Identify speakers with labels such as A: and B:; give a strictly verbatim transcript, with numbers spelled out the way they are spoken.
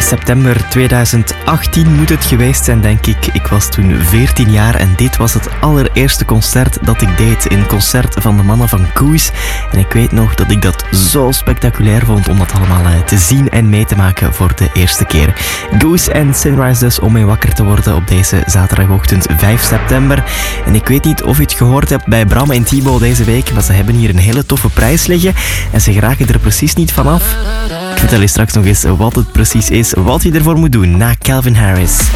A: september tweeduizend achttien moet het geweest zijn, denk ik. Ik was toen veertien jaar en dit was het allereerste concert dat ik deed. Een concert van de mannen van Goose. En ik weet nog dat ik dat zo spectaculair vond om dat allemaal te zien en mee te maken voor de eerste keer. Goose en Sunrise dus om mee wakker te worden op deze zaterdagochtend vijf september. En ik weet niet of je het gehoord hebt bij Bram en Thibaut deze week, maar ze hebben hier een hele toffe prijs liggen en ze geraken er precies niet vanaf. Ik vertel je straks nog eens wat het precies is, wat je ervoor moet doen na Calvin Harris.